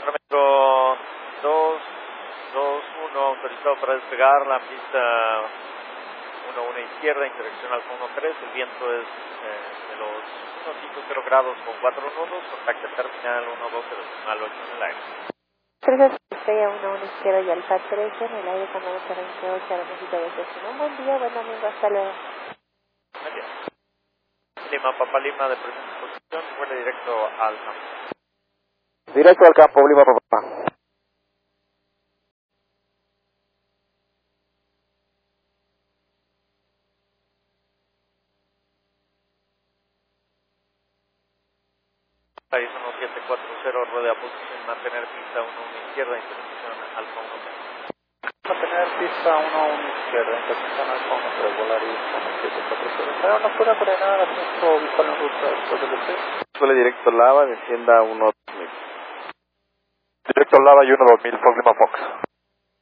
Parámetro 2, 2, 1, autorizado para despegar la pista 1, 1 izquierda, interacción Alfa 1, 3, el viento es de los 1.50 grados con 4 nudos, contacto terminal 1, 2, 0, 8 en el aire. 3 estrella 1, 1 izquierda y Alfa 13 en el aire con 98, Hermosito de un buen día, buen domingo, hasta luego. Buen día. Lima, Papa Lima, de presente posición, vuela directo al campo. Directo al campo, Lima, Papa. País 1740, rodea posición, mantener pista 1, 1 izquierda, interacción Alfa 1, 3. Mantener pista 1, 1 izquierda, interacción Alfa 1, 3, Volaris 1740. Pero no puede frenar, asiento visual en ruta después del despegue. Suele directo Lava, descienda 1, 2000. Directo Lava y 1, 2000, Fox Lima Fox.